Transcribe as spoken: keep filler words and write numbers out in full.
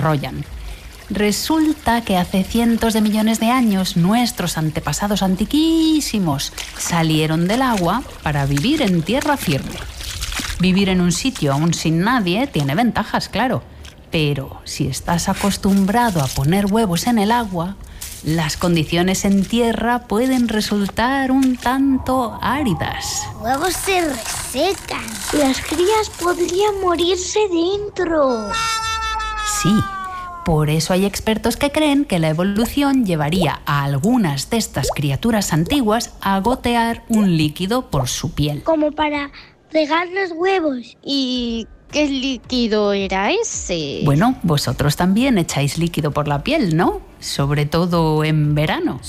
desarrollan. Resulta que hace cientos de millones de años nuestros antepasados antiquísimos salieron del agua para vivir en tierra firme. Vivir en un sitio aún sin nadie tiene ventajas, claro, pero si estás acostumbrado a poner huevos en el agua, las condiciones en tierra pueden resultar un tanto áridas. Huevos se resecan. Las crías podrían morirse dentro. Sí. Por eso hay expertos que creen que la evolución llevaría a algunas de estas criaturas antiguas a gotear un líquido por su piel. Como para regar los huevos. ¿Y qué líquido era ese? Bueno, vosotros también echáis líquido por la piel, ¿no? Sobre todo en verano.